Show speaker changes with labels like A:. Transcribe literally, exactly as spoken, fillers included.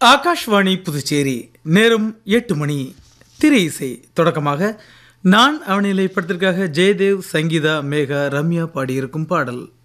A: ஆகாஷ்வாணி புதுச்சேரி நேரம் எட்டு மணி. திரை இசை தொடக்கமாக நான் அவனிலை படத்திற்காக ஜெயதேவ், சங்கீதா, மேகா, ரம்யா பாடியிருக்கும் பாடல்.